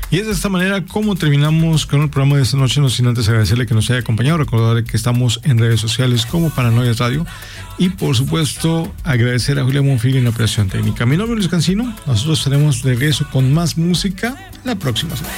Y es de esta manera como terminamos con el programa de esta noche, no sin antes agradecerle que nos haya acompañado, recordarle que estamos en redes sociales como Paranoias Radio y por supuesto agradecer a Julia Monfil en la operación técnica. Mi nombre es Luis Cancino, nosotros estaremos de regreso con más música la próxima semana.